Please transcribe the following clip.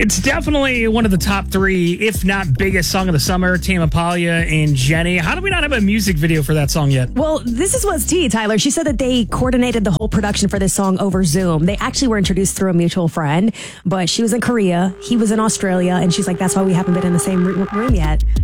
It's definitely one of the top three, if not biggest song of the summer, Tame Impala and Jenny. How do we not have a music video for that song yet? Well, this is what's tea, Tyler. She said that they coordinated the whole production for this song over Zoom. They actually were introduced through a mutual friend, but she was in Korea, he was in Australia, and she's like, that's why we haven't been in the same room yet.